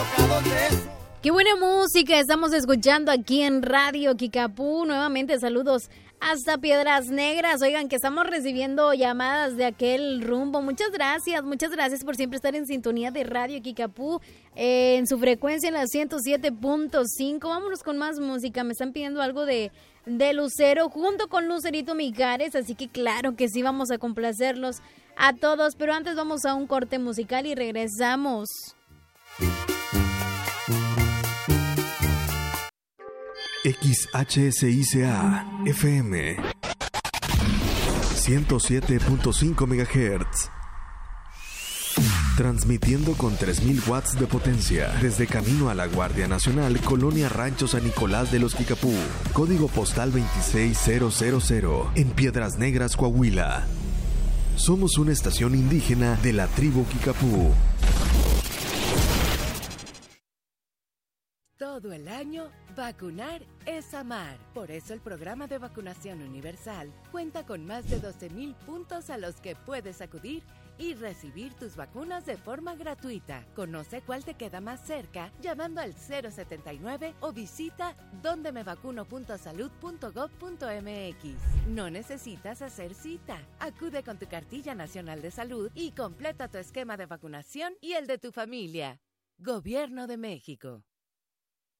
Qué buena música estamos escuchando aquí en Radio Kicapú. Nuevamente saludos hasta Piedras Negras. Oigan, que estamos recibiendo llamadas de aquel rumbo. Muchas gracias por siempre estar en sintonía de Radio Kicapú, en su frecuencia en la 107.5. Vámonos con más música. Me están pidiendo algo de Lucero junto con Lucerito Mijares, así que claro que sí, vamos a complacerlos a todos. Pero antes vamos a un corte musical y regresamos. XHSICA FM 107.5 MHz, transmitiendo con 3000 watts de potencia desde camino a la Guardia Nacional, Colonia Rancho San Nicolás de los Kicapú, código postal 26000, en Piedras Negras, Coahuila. Somos una estación indígena de la tribu Kicapú. Todo el año, vacunar es amar. Por eso el programa de vacunación universal cuenta con más de 12,000 puntos a los que puedes acudir y recibir tus vacunas de forma gratuita. Conoce cuál te queda más cerca llamando al 079 o visita dondemevacuno.salud.gov.mx. No necesitas hacer cita. Acude con tu cartilla nacional de salud y completa tu esquema de vacunación y el de tu familia. Gobierno de México.